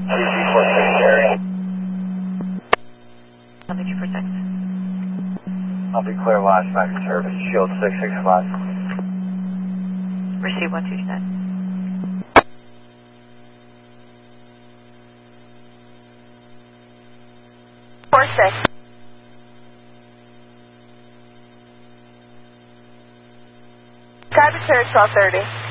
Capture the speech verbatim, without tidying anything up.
four six area. Copy two four six. I'll be clear last back to service. Shield six six five. Receive one two nine. Four six. Copy, sir, twelve thirty.